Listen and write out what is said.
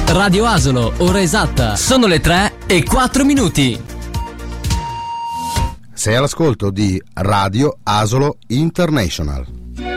Radio Asolo, ora esatta. Sono le 3:04. Sei all'ascolto di Radio Asolo International.